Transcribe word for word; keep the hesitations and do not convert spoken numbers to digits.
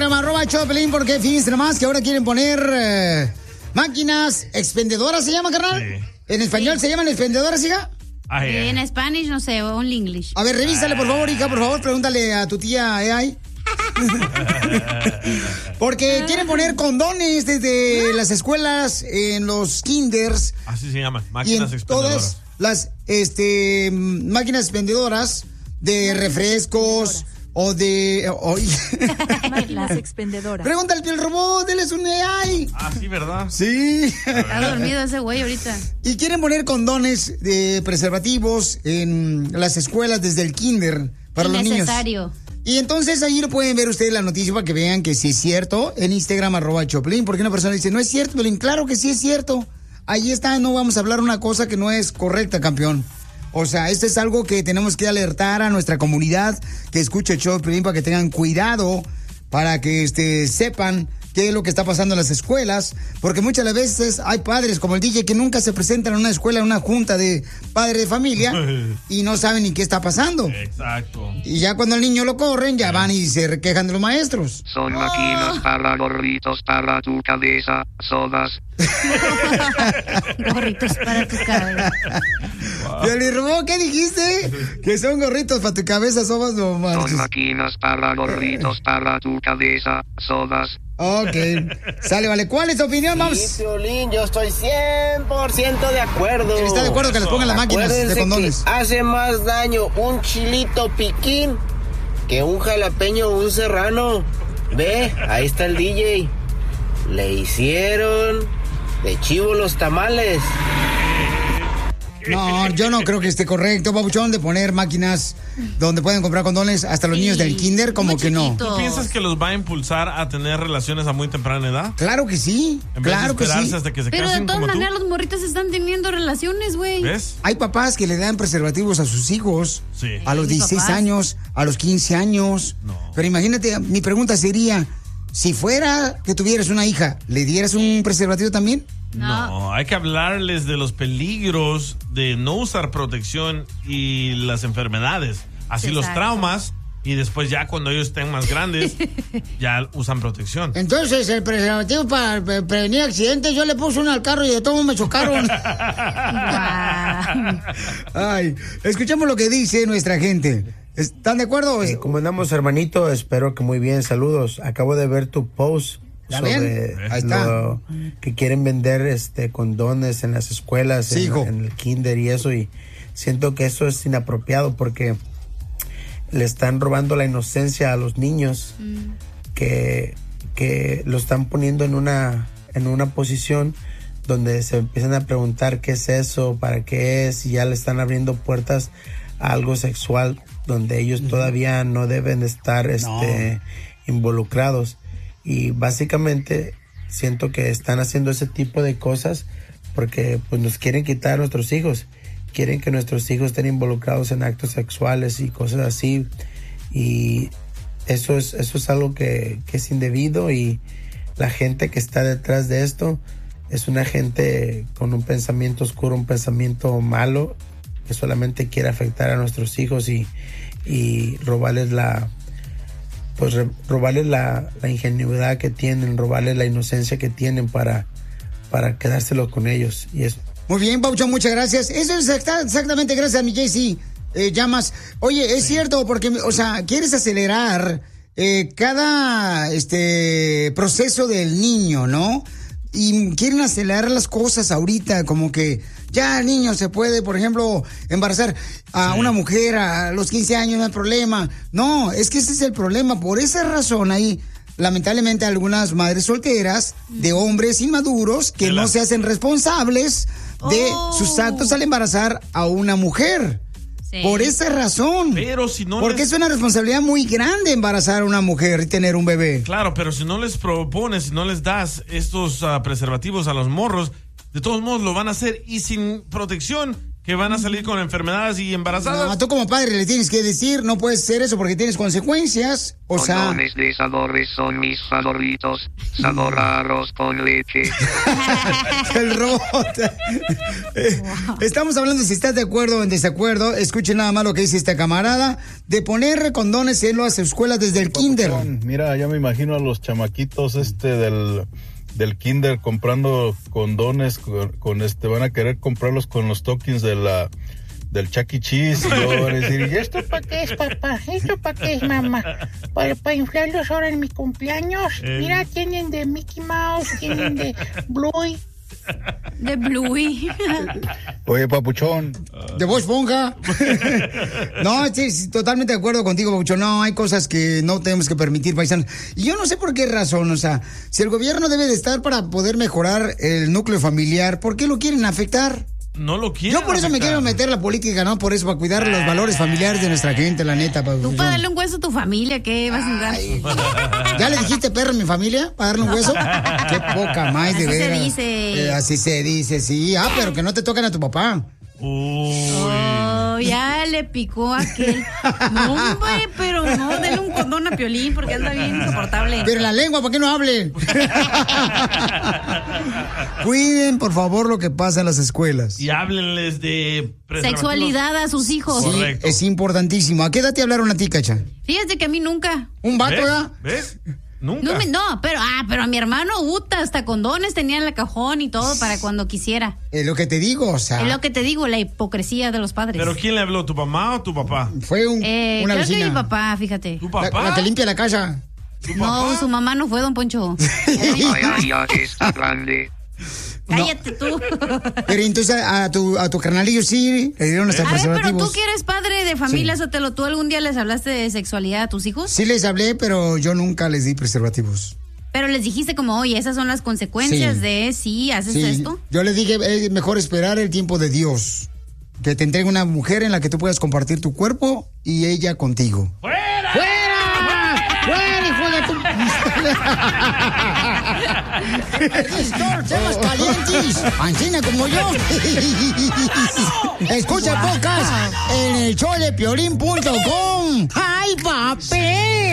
Instagram, arroba Choplin, porque fíjense nomás que ahora quieren poner eh, máquinas expendedoras, ¿se llama, carnal? Sí. ¿En español sí. se llaman expendedoras, hija? Ah, yeah. En Spanish, no sé, o en English. A ver, revísale, por favor, hija, por favor, pregúntale a tu tía A I. Porque quieren poner condones desde las escuelas, en los kinders. Así se llaman, máquinas y en expendedoras. Todas las este, máquinas expendedoras de refrescos o de... O, máquinas expendedoras. Pregúntale al robot, él es un A I. Ah, sí, ¿verdad? Sí. Está dormido ese güey ahorita. Y quieren poner condones de preservativos en las escuelas desde el kinder para los niños. Innecesario. Y entonces ahí lo pueden ver ustedes la noticia para que vean que sí es cierto en Instagram, arroba Choplin, porque una persona dice, no es cierto, Piolín, claro que sí es cierto. Ahí está, no vamos a hablar una cosa que no es correcta, campeón. O sea, esto es algo que tenemos que alertar a nuestra comunidad que escuche el show Piolín para que tengan cuidado, para que este, sepan qué es lo que está pasando en las escuelas, porque muchas veces hay padres como el D J que nunca se presentan en una escuela, en una junta de padres de familia y no saben ni qué está pasando. Exacto. Y ya cuando el niño lo corren, ya van y se quejan de los maestros. Son máquinas para gorritos para tu cabeza, sodas. Gorritos para tu cabeza. Wow. ¿Qué dijiste? Que son gorritos para tu cabeza, sodas, no manches. Son máquinas para gorritos para tu cabeza, sodas. Ok, sale, vale. ¿Cuál es tu opinión? Vamos. Sí, Piolín, yo estoy cien por ciento de acuerdo. ¿Está de acuerdo que les pongan las máquinas de condones? Hace más daño un chilito piquín que un jalapeño o un serrano. Ve, ahí está el D J. Le hicieron de chivo los tamales. No, yo no creo que esté correcto, babuchón, de poner máquinas donde pueden comprar condones hasta los sí, niños del kinder, como que no. ¿Tú piensas que los va a impulsar a tener relaciones a muy temprana edad? Claro que sí, en vez claro de esperarse que sí. hasta que se Pero casen de todas como maneras tú. los morritos están teniendo relaciones, güey. ¿Ves? Hay papás que le dan preservativos a sus hijos sí. a los dieciséis años, a los quince años. No. Pero imagínate, mi pregunta sería, si fuera que tuvieras una hija, ¿le dieras un preservativo también? No. no, hay que hablarles de los peligros de no usar protección y las enfermedades, así Exacto. los traumas, y después ya cuando ellos estén más grandes, ya usan protección. Entonces, el preservativo para prevenir accidentes, yo le puse uno al carro y de todo me chocaron. Ay, escuchemos lo que dice nuestra gente. ¿Están de acuerdo? Eh, ¿Cómo andamos, hermanito? Espero que muy bien, saludos. Acabo de ver tu post sobre Ahí está. Lo que quieren vender este condones en las escuelas, sí, en, en el kinder y eso, y siento que eso es inapropiado porque le están robando la inocencia a los niños mm. que, que lo están poniendo en una, en una posición donde se empiezan a preguntar qué es eso, para qué es, y ya le están abriendo puertas a algo sexual donde ellos mm. todavía no deben estar este, no. involucrados. Y básicamente siento que están haciendo ese tipo de cosas porque pues nos quieren quitar a nuestros hijos. Quieren que nuestros hijos estén involucrados en actos sexuales y cosas así. Y eso es, eso es algo que, que es indebido, y la gente que está detrás de esto es una gente con un pensamiento oscuro, un pensamiento malo, que solamente quiere afectar a nuestros hijos y, y robarles la... pues robarles la, la ingenuidad que tienen, robarles la inocencia que tienen para, para quedárselo con ellos. Y eso. Muy bien, Pauchón, muchas gracias. Eso es exactamente, gracias a mi Jaycee. Eh, llamas. Oye, es sí. cierto, porque, o sea, quieres acelerar eh, cada este proceso del niño, ¿no? Y quieren acelerar las cosas ahorita, como que ya el niño se puede, por ejemplo, embarazar a sí. una mujer a los quince años, no hay problema. No, es que ese es el problema. Por esa razón ahí, lamentablemente, algunas madres solteras de hombres inmaduros que no se hacen responsables de oh. sus actos al embarazar a una mujer. Sí. Por esa razón. Pero si no Porque les... es una responsabilidad muy grande embarazar a una mujer y tener un bebé. Claro, pero si no les propones, si no les das estos uh, preservativos a los morros, de todos modos lo van a hacer, y sin protección que van a salir con enfermedades y embarazadas. No, tú como padre le tienes que decir, no puedes hacer eso porque tienes consecuencias. O sea... Condones de sabores son mis favoritos. Sabor a arroz con leche. El robot. Eh, Estamos hablando si estás de acuerdo o en desacuerdo. Escuchen nada más lo que dice esta camarada de poner condones en las escuelas desde el kinder. Mira, ya me imagino a los chamaquitos este del... del kinder comprando condones con, con este, van a querer comprarlos con los tokens de la del Chuck E. Cheese y luego van a decir, ¿y esto para qué es, papá? ¿Esto para qué es, mamá? Para, para inflarlos ahora en mi cumpleaños. Eh. Mira, tienen de Mickey Mouse, tienen de Bluey. De Bluey. Oye, papuchón. De Bob Esponja. No, sí, sí, totalmente de acuerdo contigo, Papuchón. No, hay cosas que no tenemos que permitir, paisanos. Y yo no sé por qué razón, o sea, si el gobierno debe de estar para poder mejorar el núcleo familiar, ¿por qué lo quieren afectar? No lo quieren Yo por eso me afectar. quiero meter la política, ¿no? Por eso, para cuidar los valores familiares de nuestra gente, la neta, Tú Papuchón. para darle un hueso a tu familia, ¿qué vas a dar? ¿Ya le dijiste perro a mi familia para darle un hueso? Qué poca más, de Así se veras. dice. Eh, así se dice, sí. Ah, pero que no te toquen a tu papá. Oh, ya le picó a aquel. No, hombre, pero no, denle un condón a Piolín porque anda bien insoportable. Pero la lengua, ¿por qué no hable? Cuiden, por favor, lo que pasa en las escuelas. Y háblenles de preservativos. Sexualidad a sus hijos. Sí, Correcto. es importantísimo. ¿A qué edad te hablaron a ti, Cacha? Fíjate que a mí nunca. ¿Un vato, ¿Ves? verdad? ¿Ves? Nunca. No, me- no, pero ah, pero a mi hermano Uta hasta condones tenía en el cajón y todo para cuando quisiera. Es lo que te digo, o sea. Es lo que te digo, la hipocresía de los padres. ¿Pero quién le habló? ¿Tu mamá o tu papá? Fue un, Eh, una creo que vecina. mi papá, fíjate. ¿Tu La, papá? la que limpia la casa. ¿Tu No, papá? su mamá no fue, don Poncho. Vaya, ya está grande. Cállate tú. Pero entonces a, a tu, a tu carnalillo sí le dieron hasta A ver, pero preservativos. tú que eres padre de familia, Sotelo, ¿tú algún día les hablaste de sexualidad a tus hijos? Sí les hablé, pero yo nunca les di preservativos. Pero les dijiste como, oye, esas son las consecuencias Sí. de si haces Sí, esto. yo les dije, es mejor esperar el tiempo de Dios. Que te entregue una mujer en la que tú puedas compartir tu cuerpo y ella contigo. ¡Fuera! ¡Fuera! ¡Fuera, hijo de tu... ¡Somos calientes! ¡Ancina como yo! Escucha podcast en el show de piolín punto com. ¡Ay, papel!